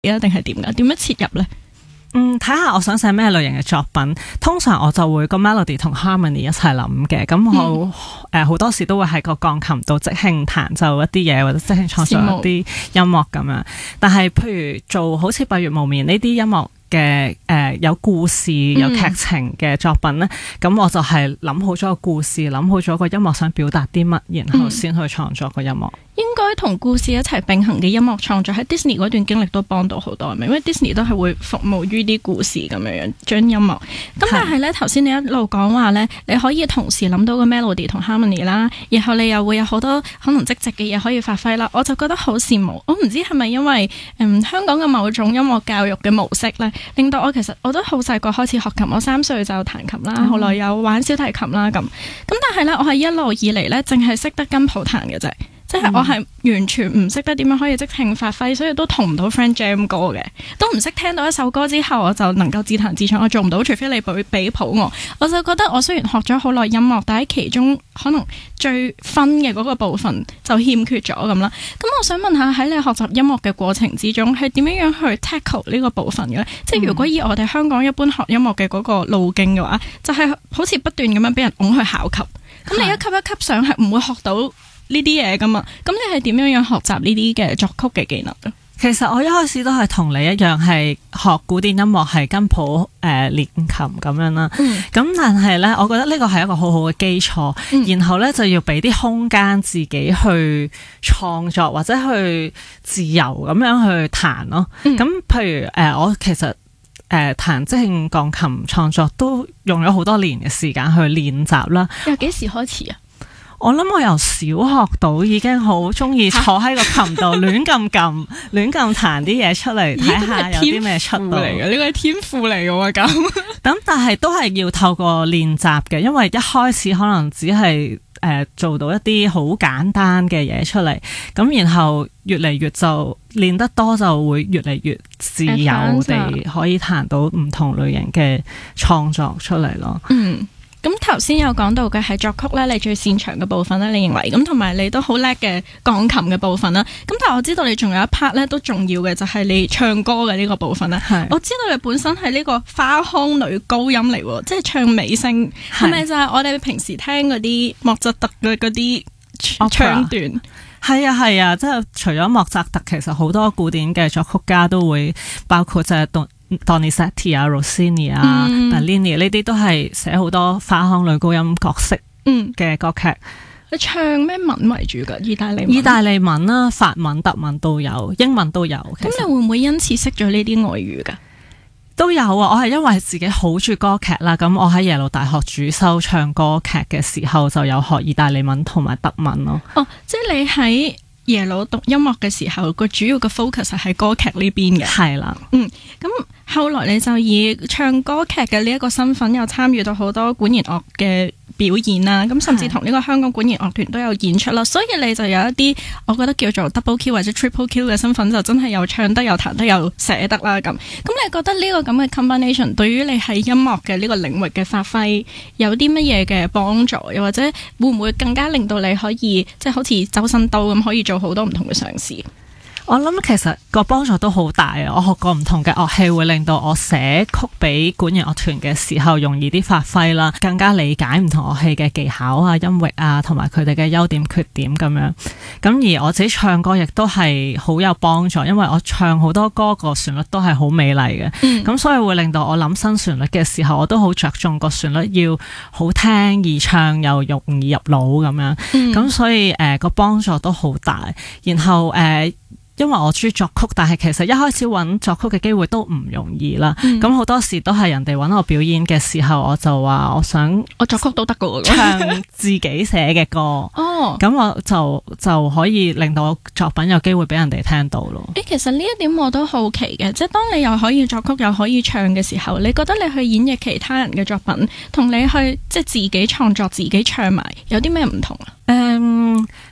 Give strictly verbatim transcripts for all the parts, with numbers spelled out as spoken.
啊，定係點㗎？點樣切入咧？ 嗯，睇下我想寫咩類型嘅作品，通常我就會個 melody 同 harmony 一齊諗嘅，咁我誒好多時都會喺個鋼琴度即興彈奏一啲嘢，或者即興創作一啲音樂咁樣。但係譬如做好似八月無眠呢啲音樂嘅誒、呃、有故事有劇情嘅作品咧，咁、嗯、我就係諗好咗個故事，諗好咗個音樂想表達啲乜，然後先去創作個音樂。 應該同故事一齊並行嘅音樂創作喺 Disney 嗰段經歷都幫到好多，因為 Disney 都係會服務於啲故事咁樣樣將音樂。咁但係咧頭先你一路講話咧，你可以同時諗到個 melody 同 harmony 啦，然後你又會有好多可能即席嘅嘢可以發揮啦，我就覺得好羨慕。我唔知係咪因為嗯香港嘅某種音樂教育嘅模式咧，令到我其實我都好細個開始學琴，我三歲就彈琴啦，後來有玩小提琴啦咁。咁但係咧，我係一路以嚟咧，淨係識得跟譜彈嘅啫。即係我係完全唔識得點樣可以即興發揮，所以都同唔到 friend jam 歌嘅，都唔識聽到一首歌之後我就能夠自彈自唱，我做唔到，除非你俾俾譜我。我就覺得我雖然學咗好耐音樂，但喺其中可能最分嘅嗰個部分就欠缺咗咁啦。咁我想問下喺你學習音樂嘅過程之中，係點樣樣去 tackle 呢個部分嘅咧？即係如果以我哋香港一般學音樂嘅嗰個路徑嘅話，就係、是、好似不斷咁樣俾人拱去考級，咁你一級一級上係唔會學到呢啲嘢噶嘛？咁你係點樣樣學習呢啲嘅作曲嘅技能咧？ 其實我一開始都係同你一樣，係學古典音樂係跟譜誒練琴咁樣啦。咁、嗯、但係咧，我覺得呢個係一個好好嘅基礎，嗯、然後咧就要俾啲空間自己去創作或者去自由咁樣去彈咯。咁、嗯、譬如誒、呃，我其實誒彈即興鋼琴創作都用咗好多年嘅時間去練習啦。 由幾時開始啊？ 我諗我由小學到已經好中意坐喺個琴度亂咁撳，亂咁彈啲嘢出嚟，睇下有啲咩出到嚟嘅。呢個係天賦嚟嘅喎，咁咁但係都係要透過練習嘅，因為一開始可能只係誒、呃、做到一啲好簡單嘅嘢出嚟，咁然後越嚟越就練得多，就會越嚟越自由地可以彈到唔同類型嘅創作出嚟咯。 嗯。咁頭先有講到嘅係作曲咧，你最擅長嘅部分咧，你認為咁同埋你都好叻嘅鋼琴嘅部分啦。咁但係我知道你仲有一 part 咧都重要嘅，就係你唱歌嘅呢個部分啦。係，我知道你本身係呢個花腔女高音嚟，即係唱美聲，係咪就係我哋平時聽嗰啲莫扎特嘅嗰啲唱段？ 係啊係啊，即係除咗莫扎特，其實好多古典嘅作曲家都會包括就係Donizetti 啊、Rossini 啊、Bellini 呢啲都係寫好多花腔女高音角色嘅歌劇。 你唱咩文為主㗎？意大利文、 意大利文啦、法文、德文都有，英文都有。 咁你會唔會因此識咗呢啲外語㗎？ 都有啊！我係因為自己好中意歌劇啦，咁我喺耶魯大學主修唱歌劇嘅時候，就有學意大利文同埋德文咯。 哦，即係你喺耶魯讀音樂嘅時候，個主要嘅 focus 係喺歌劇呢邊嘅。係啦，嗯，咁後來你就以唱歌劇嘅呢一個身份，又參與到好多管弦樂嘅表演啦，咁甚至同呢個香港管弦樂團都有演出啦，所以你就有一啲我覺得叫做 double Q 或者 triple Q 嘅身份，就真係又唱得又彈得又寫得啦咁。咁你覺得呢個咁嘅 combination 對於你喺音樂嘅呢個領域嘅發揮有啲乜嘢嘅幫助？又或者會唔會更加令到你可以即係、就是、好似周身刀咁，可以做好多唔同嘅嘗試？ 我諗其實個幫助都好大啊！我學過唔同嘅樂器，會令到我寫曲俾管弦樂團嘅時候容易啲發揮啦，更加理解唔同樂器嘅技巧啊、音域啊，同埋佢哋嘅優點缺點咁樣。咁而我自己唱歌亦都係好有幫助，因為我唱好多歌個旋律都係好美麗嘅，咁、嗯、所以會令到我諗新旋律嘅時候，我都好着重個旋律要好聽易唱又容易入腦咁樣。咁、嗯、所以誒個幫助都好大。然後誒。呃因為我中意作曲，但係其實一開始揾作曲嘅機會都唔容易啦。咁好、嗯、多時都係人哋揾我表演嘅時候，我就話我想我作曲都得㗎， 唱自己寫嘅歌。哦，咁我就就可以令到我作品有機會俾人哋聽到咯。 誒，其實呢一點我都好奇嘅，即係當你又可以作曲又可以唱嘅時候，你覺得你去演繹其他人嘅作品，同你去即係自己創作自己唱埋，有啲咩唔同啊？ 誒、嗯。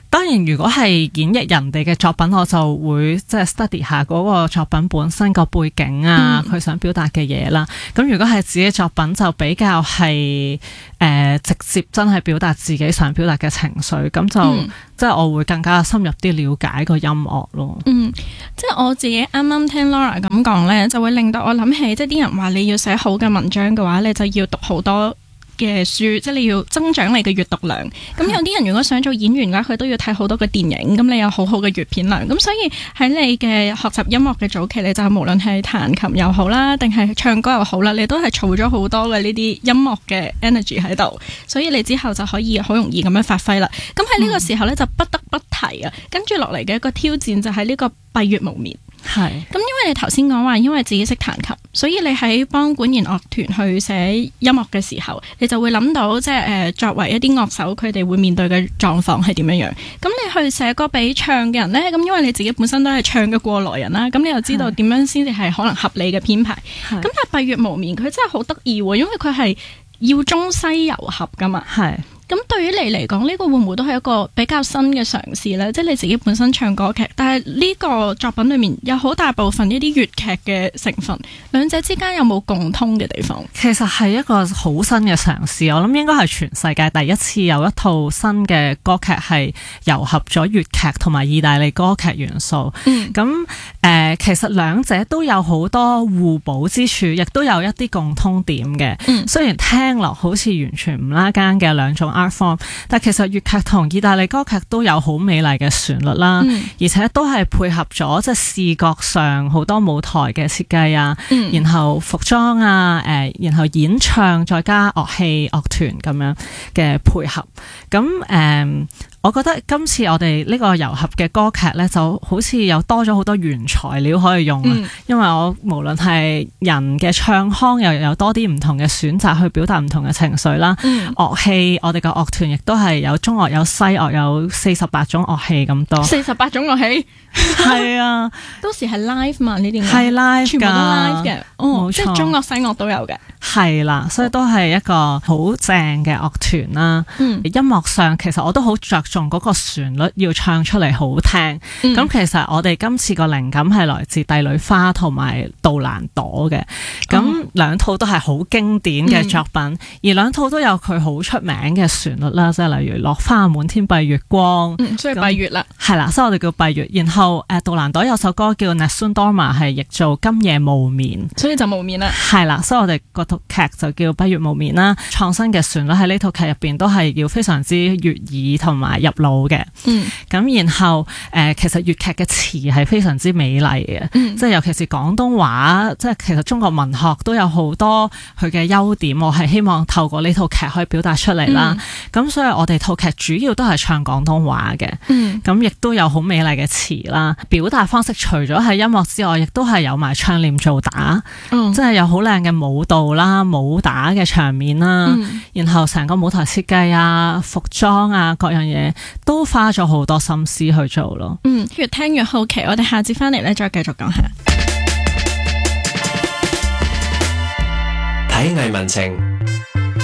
當然，如果係演繹人哋嘅作品，我就會即係 study 下嗰個作品本身個背景啊，佢、嗯、想表達嘅嘢啦。咁如果係自己作品，就比較係誒、呃、直接真係表達自己想表達嘅情緒，咁就、嗯、即係我會更加深入啲了解個音樂咯。 嗯，即係我自己啱啱聽 Laura 咁講咧，就會令到我諗起，即係啲人話你要寫好嘅文章嘅話，你就要讀好多嘅書，即係你要增長你嘅閱讀量。咁有啲人如果想做演員嘅話，佢都要睇好多嘅電影，咁你有好好嘅閱片量。咁所以喺你嘅學習音樂嘅早期，你就無論係彈琴又好啦，定係唱歌又好啦，你都係儲咗好多嘅呢啲音樂嘅 energy 喺度，所以你之後就可以好容易咁樣發揮啦。咁喺呢個時候咧，就不得不提啊，跟住落嚟嘅一個挑戰就係呢個閉月無眠。 係， 咁因為你頭先講話，因為自己識彈琴，所以你喺幫管弦樂團去寫音樂嘅時候，你就會諗到即係誒，作為一啲樂手，佢哋會面對嘅狀況係點樣樣。咁你去寫歌俾唱嘅人呢，咁因為你自己本身都係唱嘅過來人啦，咁你又知道點樣先至係可能合理嘅編排。咁但係閉月無眠，佢真係好得意喎，因為佢係要中西糅合噶嘛。係。咁對於你嚟講，呢個會唔會都係一個比較新嘅嘗試呢？即係你自己本身唱歌劇，但係呢個作品裏面有好大部分一啲粵劇嘅成分，兩者之間有冇共通嘅地方？ 其實係一個好新嘅嘗試，我諗應該係全世界第一次有一套新嘅歌劇係糅合咗粵劇同埋意大利歌劇元素。嗯，咁誒、呃，其實兩者都有好多互補之處，亦都有一啲共通點嘅。嗯，雖然聽落好似完全唔拉更嘅兩種form， 但其實粵劇同意大利歌劇都有好美麗嘅旋律啦，嗯、而且都係配合咗即係視覺上好多舞台嘅設計啊，嗯、然後服裝啊，誒、呃，然後演唱再加樂器樂團咁樣嘅配合，咁誒。呃我覺得今次我哋呢個糅合嘅歌劇呢，就好似有多咗好多原材料可以用啊！嗯、因為我無論係人嘅唱腔，又有多啲唔同嘅選擇去表達唔同嘅情緒啦。嗯、樂器，我哋嘅樂團亦都係有中樂有西樂，有四十八種樂器咁多。 四十八種樂器，係啊，到時係 live 嘛呢啲，係 live 全部都 live 嘅，哦， 冇錯， 即係中樂西樂都有嘅。 係啦，所以都係一個好正嘅樂團啦。嗯、音樂上其實我都好着重嗰個旋律要唱出嚟好聽。咁、嗯、其實我哋今次個靈感係來自《帝女花》同埋《杜蘭朵》嘅。咁兩套都係好經典嘅作品，嗯、而兩套都有佢好出名嘅旋律啦，即係例如落花滿天蔽月光， 嗯、所以閉月啦。 係啦，所以我哋叫閉月。然後誒，杜蘭朵有首歌叫《Nessun Dorma》，係譯做今夜無眠， 所以就無眠啦。係啦，所以我哋個套劇就叫閉月無眠啦。創新嘅旋律喺呢套劇入邊都係要非常之悅耳同埋入腦嘅。嗯，咁然後誒、呃，其實粵劇嘅詞係非常之美麗嘅，嗯、即係尤其是廣東話，即係其實中國文學都有好多佢嘅優點，我係希望透過呢套劇可以表達出嚟啦。咁、嗯、所以我哋套劇主要都係唱廣東話嘅，咁亦、嗯、都有好美麗嘅詞啦。表達方式除咗係音樂之外，亦都係有埋唱念做打，嗯、即係有好靚嘅舞蹈啦、武打嘅場面啦，嗯、然後成個舞台設計啊、服裝啊各樣嘢都花咗好多心思去做咯。 嗯，越聽越好奇，我哋下次翻嚟咧再繼續講下。 睇藝文情，